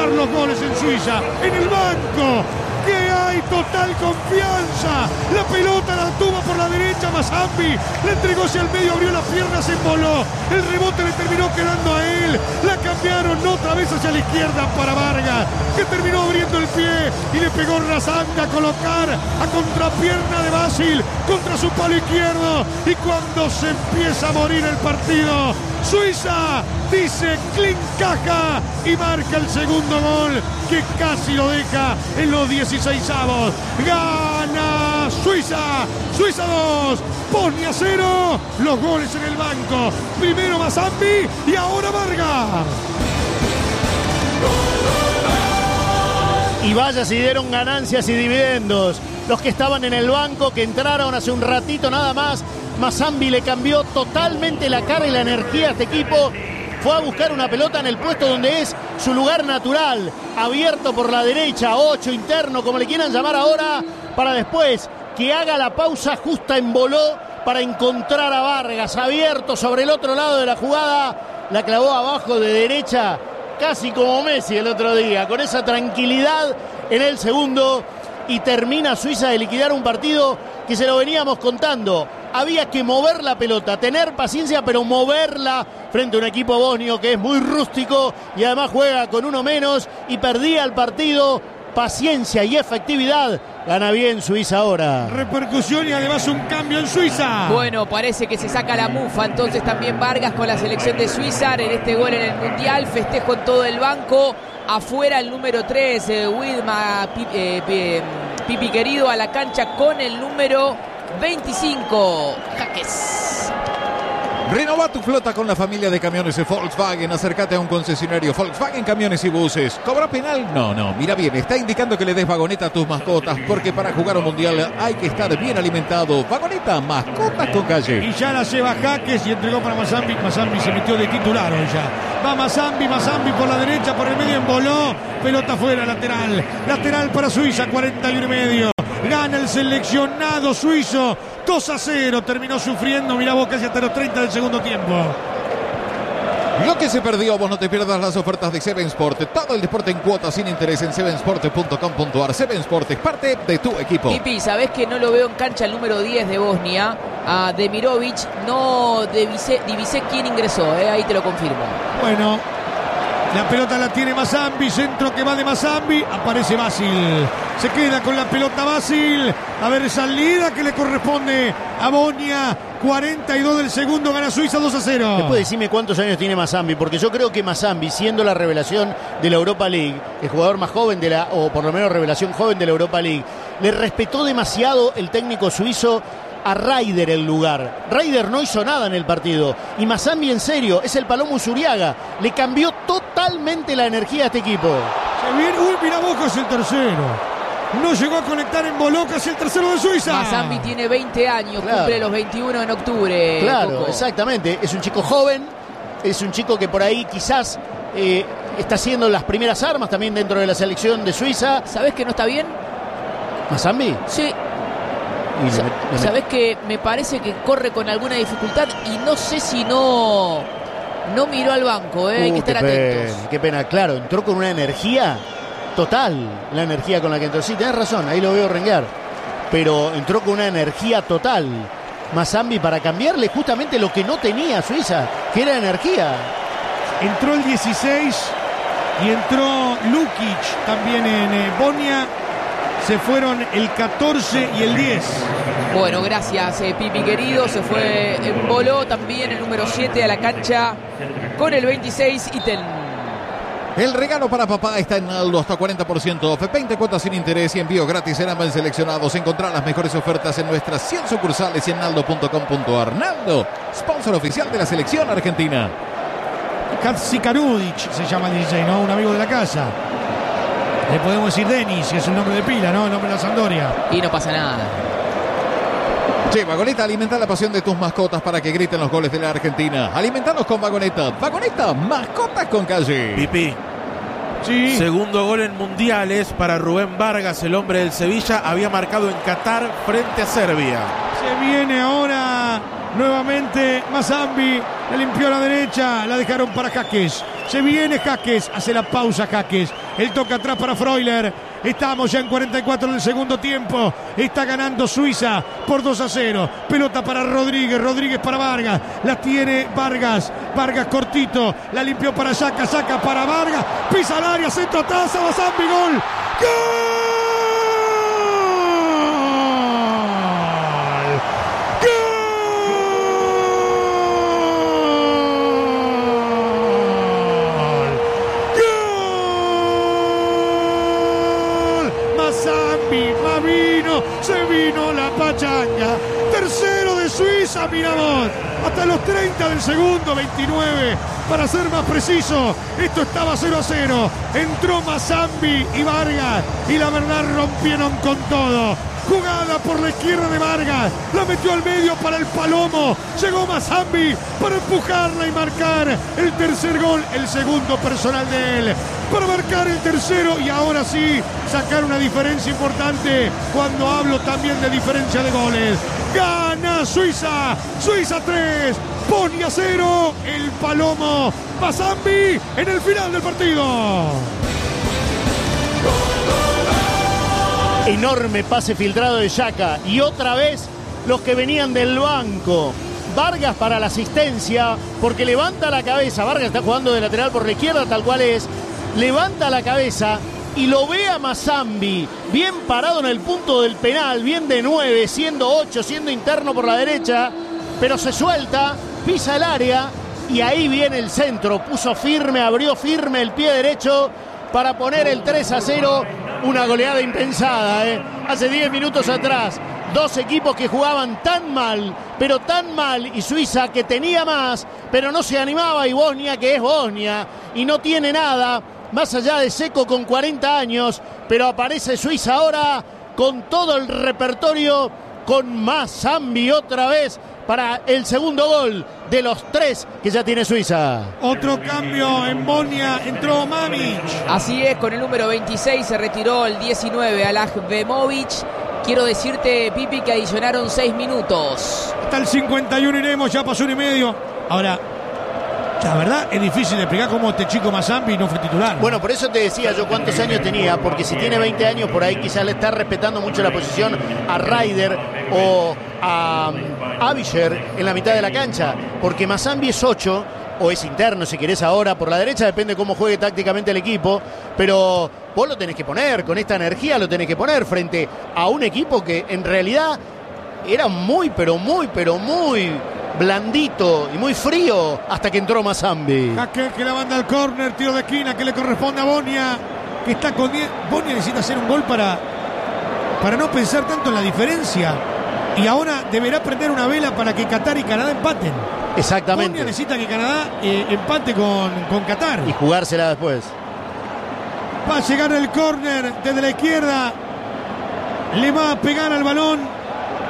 marcar los goles en Suiza. En el banco, que hay total confianza. La pelota la tuvo por la derecha Mazambi, le entregó hacia el medio, abrió las piernas, se emboló. El rebote le terminó quedando a él. La cambiaron otra vez hacia la izquierda para Vargas, que terminó abriendo el pie y le pegó Razanga a colocar a contrapierna de Basil contra su palo izquierdo. Y cuando se empieza a morir el partido, Suiza dice clink caja y marca el segundo gol, que casi lo deja en los 16avos. Gana Suiza. Suiza 2, Bosnia 0. Los goles en el banco. Primero Mazambi y ahora Vargas. Y vaya si dieron ganancias y dividendos. Los que estaban en el banco, que entraron hace un ratito nada más. Mazambi le cambió totalmente la cara y la energía a este equipo. Fue a buscar una pelota en el puesto donde es su lugar natural, abierto por la derecha, 8 interno, como le quieran llamar ahora, para después que haga la pausa justa en Boló para encontrar a Vargas, abierto sobre el otro lado de la jugada, la clavó abajo de derecha, casi como Messi el otro día, con esa tranquilidad en el segundo, y termina Suiza de liquidar un partido que se lo veníamos contando. Había que mover la pelota, tener paciencia, pero moverla frente a un equipo bosnio que es muy rústico y además juega con uno menos y perdía el partido. Paciencia y efectividad. Gana bien Suiza ahora. Repercusión y además un cambio en Suiza. Bueno, parece que se saca la mufa entonces también Vargas con la selección de Suiza en este gol en el Mundial. Festejo en todo el banco. Afuera el número 3, Widma Pipi querido a la cancha con el número 25, Jaques. Renova tu flota con la familia de camiones de Volkswagen. Acércate a un concesionario Volkswagen Camiones y Buses. ¿Cobra penal? No, mira bien, está indicando que le des vagoneta a tus mascotas, porque para jugar un mundial hay que estar bien alimentado. Vagoneta, mascotas con calle. Y ya la lleva Jaques y entregó para Mazambi. Mazambi se metió de titular hoy ya. Va Mazambi por la derecha, por el medio emboló. Pelota fuera, lateral para Suiza, 41,5. Gana el seleccionado suizo 2-0. Terminó sufriendo, mirá vos, casi hasta los 30 del segundo tiempo. Lo que se perdió, vos no te pierdas las ofertas de Seven Sport. Todo el deporte en cuotas sin interés en sevensport.com.ar. Seven Sport es parte de tu equipo. Pipi, ¿sabés que no lo veo en cancha el número 10 de Bosnia? A Demirovic, no divisé quién ingresó, ahí te lo confirmo. Bueno, la pelota la tiene Mazambi, centro que va de Mazambi, aparece Basil. Se queda con la pelota Basil. A ver, salida que le corresponde a Bosnia. 42 del segundo, gana Suiza 2-0. Después decime cuántos años tiene Mazambi, porque yo creo que Mazambi, siendo la revelación de la Europa League, el jugador más joven o por lo menos revelación joven de la Europa League, le respetó demasiado el técnico suizo a Raider el lugar. Raider no hizo nada en el partido. Y Mazambi, en serio, es el Palomo Zuriaga. Le cambió totalmente la energía a este equipo. Se viene, mirá Boca, es el tercero. No llegó a conectar en Boloca, es el tercero de Suiza. Mazambi tiene 20 años, claro. Cumple los 21 en octubre. Claro, Coco. Exactamente. Es un chico joven, es un chico que por ahí quizás está haciendo las primeras armas también dentro de la selección de Suiza. ¿Sabés que no está bien? ¿Mazambi? Sí. ¿Sabés que me parece que corre con alguna dificultad y no sé si no miró al banco, hay que estar atentos. Qué pena, claro, entró con una energía total, la energía con la que entró. Sí, tenés razón, ahí lo veo renguear, pero entró con una energía total Mazambi para cambiarle justamente lo que no tenía Suiza, que era energía. Entró el 16 y entró Lukic también en Bosnia. Se fueron el 14 y el 10. Bueno, gracias Pipi querido. Se fue en Boló también el número 7 a la cancha con el 26 Iten. El regalo para papá está en Naldo, hasta 40% off, 20 cuotas sin interés y envío gratis en ambos seleccionados. Encontrar las mejores ofertas en nuestras 100 sucursales y en naldo.com.ar. Naldo, sponsor oficial de la selección argentina. Katsi Karudic se llama el DJ, ¿no? Un amigo de la casa. Le podemos decir Denis, que es un nombre de pila, ¿no? El nombre de la Sampdoria. Y no pasa nada. Che, Vagoneta, alimenta la pasión de tus mascotas para que griten los goles de la Argentina. Alimentanos con Vagoneta. Vagoneta, mascotas con calle. Pipi. Sí. Segundo gol en mundiales para Rubén Vargas, el hombre del Sevilla. Había marcado en Qatar frente a Serbia. Se viene ahora nuevamente Mazambi. Le limpió a la derecha. La dejaron para Jaques. Se viene Jaques. Hace la pausa Jaques. El toque atrás para Freuler. Estamos ya en 44 del segundo tiempo. Está ganando Suiza por 2-0. Pelota para Rodríguez. Rodríguez para Vargas. La tiene Vargas. Vargas cortito. La limpió para Xhaka. Xhaka para Vargas. Pisa al área. Centro atrás. Mazambi. Gol. ¡Gol! Se vino la pachanga. Tercero de Suiza, miramos. Hasta los 30 del segundo, 29. Para ser más preciso, esto estaba 0-0. Entró Mazambi y Vargas. Y la verdad rompieron con todo. Jugada por la izquierda de Vargas. La metió al medio para el Palomo. Llegó Mazambi para empujarla y marcar el tercer gol. El segundo personal de él. Para marcar el tercero y ahora sí sacar una diferencia importante cuando hablo también de diferencia de goles. Gana Suiza. Suiza 3. Bosnia 0. El Palomo. Mazambi en el final del partido. Enorme pase filtrado de Xhaka. Y otra vez los que venían del banco. Vargas para la asistencia, porque levanta la cabeza. Vargas está jugando de lateral por la izquierda, tal cual es. Levanta la cabeza y lo ve a Mazambi, bien parado en el punto del penal, bien de 9, siendo 8, siendo interno por la derecha, pero se suelta, pisa el área y ahí viene el centro. Puso firme, abrió firme el pie derecho para poner el 3-0. Una goleada impensada, Hace 10 minutos atrás, dos equipos que jugaban tan mal, pero tan mal, y Suiza que tenía más, pero no se animaba, y Bosnia que es Bosnia, y no tiene nada, más allá de Seco con 40 años, pero aparece Suiza ahora con todo el repertorio, con Mazambi otra vez para el segundo gol de los 3 que ya tiene Suiza. Otro cambio en Bosnia, entró Mamić. Así es, con el número 26 se retiró el 19, Alahbemovic. Quiero decirte, Pipi, que adicionaron 6 minutos. Hasta el 51 iremos, ya pasó 1 y medio. Ahora, la verdad es difícil de explicar cómo este chico Mazambi no fue titular. Bueno, por eso te decía yo cuántos años tenía, porque si tiene 20 años por ahí quizás le está respetando mucho la posición a Ryder o a Avisher en la mitad de la cancha, porque Mazambi es 8 o es interno si querés ahora por la derecha, depende cómo juegue tácticamente el equipo, pero vos lo tenés que poner, con esta energía lo tenés que poner frente a un equipo que en realidad era muy blandito y muy frío hasta que entró Mazambi. Jaque que la manda al córner, tiro de esquina que le corresponde a Bosnia, que está con 10. Bosnia necesita hacer un gol para no pensar tanto en la diferencia. Y ahora deberá prender una vela para que Qatar y Canadá empaten. Exactamente. Bosnia necesita que Canadá empate con Qatar. Y jugársela después. Va a llegar el córner desde la izquierda. Le va a pegar al balón.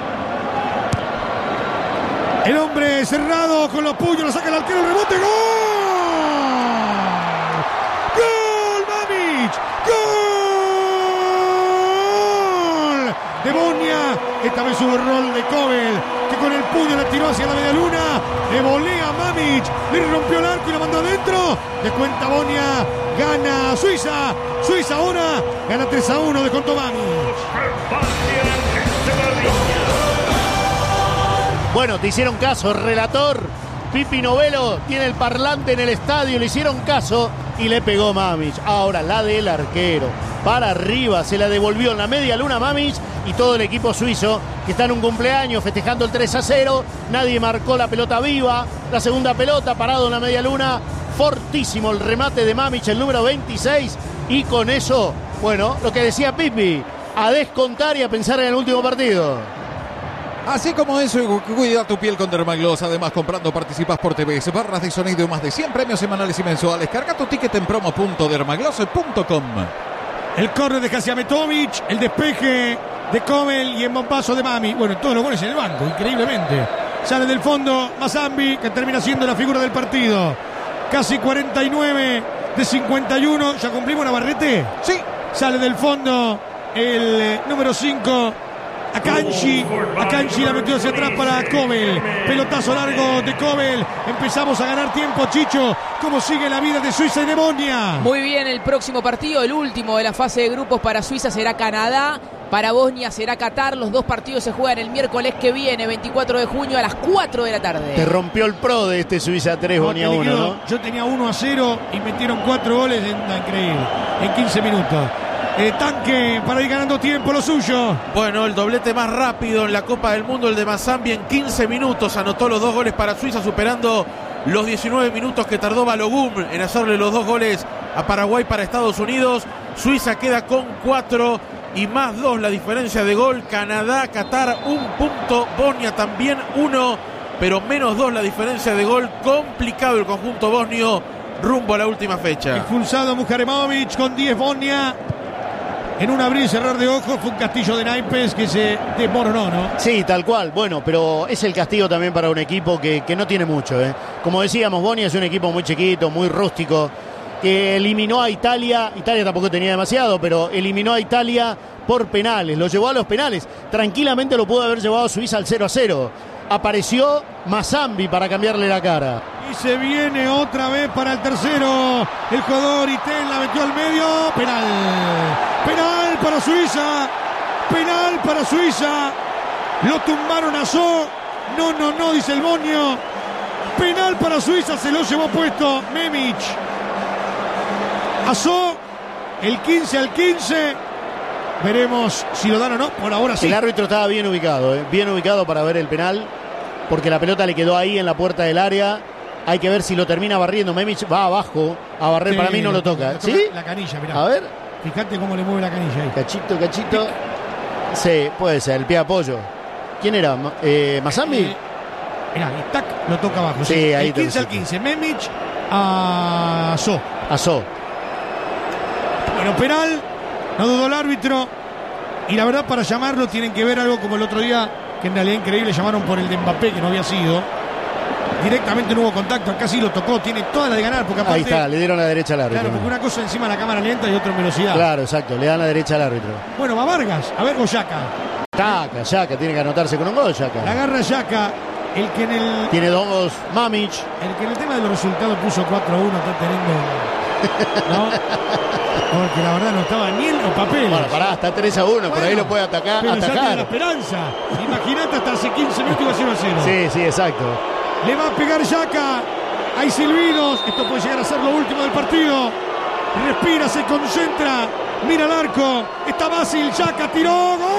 El hombre cerrado con los puños, lo saca el arquero, el rebote, ¡gol! ¡Gol, Mamić! ¡Gol! De Bosnia, esta vez hubo rol de Kobel, que con el puño le tiró hacia la media luna, le volea a Mamić, le rompió el arco y lo mandó adentro, descuenta Bosnia, gana Suiza, Suiza ahora gana 3-1, descontó Mamić. Bueno, te hicieron caso, relator. Pipi Novello tiene el parlante en el estadio, le hicieron caso y le pegó Mamić. Ahora la del arquero, para arriba, se la devolvió en la media luna Mamić y todo el equipo suizo que está en un cumpleaños festejando el 3-0. Nadie marcó la pelota viva, la segunda pelota parado en la media luna. Fortísimo el remate de Mamić, el número 26. Y con eso, bueno, lo que decía Pipi, a descontar y a pensar en el último partido. Así como eso, cuida tu piel con Dermagloss. Además, comprando participas por TV, barras de sonido y más de 100 premios semanales y mensuales. Carga tu ticket en promo.dermagloss.com. El córner de Hasiametovic, el despeje de Kobel y el bombazo de Mamić. Bueno, todos los goles en el banco, increíblemente. Sale del fondo Mazambi, que termina siendo la figura del partido. Casi 49 de 51. ¿Ya cumplimos, Navarrete? Sí. Sale del fondo el número 5. Akanji la metió hacia atrás para Kobel. Pelotazo largo de Kobel. Empezamos a ganar tiempo, Chicho. ¿Cómo sigue la vida de Suiza y de Bosnia? Muy bien, el próximo partido, el último de la fase de grupos para Suiza será Canadá. Para Bosnia será Qatar. Los dos partidos se juegan el miércoles que viene, 24 de junio a las 4 de la tarde. Te rompió el pro de este Suiza 3, Bosnia 1, ¿no? Yo tenía 1-0 y metieron 4 goles. Increíble. En 15 minutos. Tanque para ir ganando tiempo, lo suyo. Bueno, el doblete más rápido en la Copa del Mundo, el de Mazambi, en 15 minutos anotó los 2 goles para Suiza, superando los 19 minutos que tardó Balogun en hacerle los 2 goles a Paraguay para Estados Unidos. Suiza queda con 4 y más 2 la diferencia de gol. Canadá, Qatar 1 punto, Bosnia también 1, pero menos 2 la diferencia de gol. Complicado el conjunto bosnio rumbo a la última fecha. Expulsado Muharemovic con 10 Bosnia. En un abrir y cerrar de ojos fue un castillo de naipes que se desmoronó, ¿no? Sí, tal cual. Bueno, pero es el castigo también para un equipo que no tiene mucho, ¿eh? Como decíamos, Bosnia es un equipo muy chiquito, muy rústico, que eliminó a Italia. Italia tampoco tenía demasiado, pero eliminó a Italia por penales. Lo llevó a los penales. Tranquilamente lo pudo haber llevado a Suiza al 0-0. Apareció Mazambi para cambiarle la cara. Y se viene otra vez para el tercero. El jugador Itel la metió al medio. Penal. Penal para Suiza. Penal para Suiza. Lo tumbaron a So. No, dice el Bonio. Penal para Suiza, se lo llevó puesto Memic. A So. El 15 al 15. Veremos si lo dan o no. Por ahora sí. El árbitro estaba bien ubicado, bien ubicado para ver el penal, porque la pelota le quedó ahí en la puerta del área. Hay que ver si lo termina barriendo. Memic va abajo a barrer, sí, para mí no lo toca. ¿Sí? La canilla, mirá. A ver. Fíjate cómo le mueve la canilla ahí. Cachito. Sí, puede ser, el pie de apoyo. ¿Quién era? ¿Mazambi? Mirá, y tac, lo toca abajo. Sí, ahí. El 15 al 15. Memic a So. Bueno, penal. No dudó el árbitro. Y la verdad, para llamarlo tienen que ver algo como el otro día, que en realidad increíble, llamaron por el de Mbappé, que no había sido. Directamente no hubo contacto, acá sí lo tocó, tiene toda la de ganar, porque aparte, ahí está, le dieron la derecha al árbitro. Claro, porque una cosa encima la cámara lenta y otra en velocidad. Claro, exacto, le dan la derecha al árbitro. Bueno, va Vargas, a ver Boyaka. Yaka, tiene que anotarse con un gol, Yaka. La agarra Yaka, el que en el... Tiene 2 Mamic. El que en el tema de los resultados puso 4-1, está teniendo... ¿No? Porque la verdad no estaba ni en los papeles. Bueno, pará, está 3-1, por ahí lo puede atacar. Pero ya tiene la esperanza. Imagínate, hasta hace 15 minutos iba 0-0. Sí, exacto. Le va a pegar Yaka. Hay silbidos. Esto puede llegar a ser lo último del partido. Respira, se concentra. Mira el arco. Está Basil. Yaka tiró. ¡Gol!